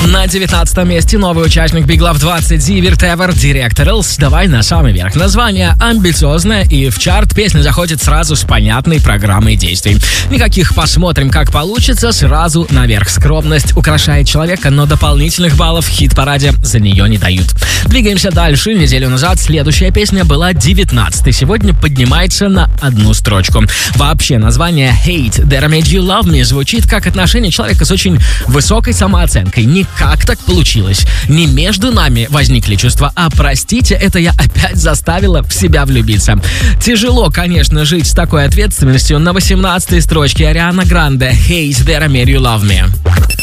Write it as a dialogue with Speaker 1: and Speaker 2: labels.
Speaker 1: На 19 месте новый участник Big Love 20 Зиверт Эвер Directorals. Давай на самый верх. Название амбициозное, и в чарт песня заходит сразу с понятной программой действий. Никаких посмотрим, как получится, сразу наверх. Скромность украшает человека, но дополнительных баллов в хит-параде за нее не дают. Двигаемся дальше. Неделю назад следующая песня была 19-й. Сегодня поднимается на одну строчку. Вообще название Hate That I Made You Love Me звучит как отношение человека с очень высокой самооценкой. Не как так получилось. Не между нами возникли чувства, а простите, это я опять заставила в себя влюбиться. Тяжело, конечно, жить с такой ответственностью. На 18-й строчке Ариана Гранде Hate That I Made You Love Me.